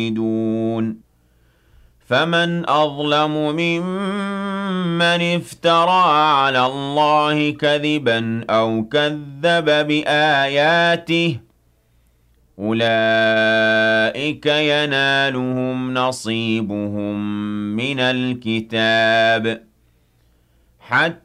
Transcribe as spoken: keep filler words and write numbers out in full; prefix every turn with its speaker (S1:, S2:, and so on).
S1: دون فمن أظلم ممن افترى على الله كذبا أو كذب بآياته أولئك ينالهم نصيبهم من الكتاب حتى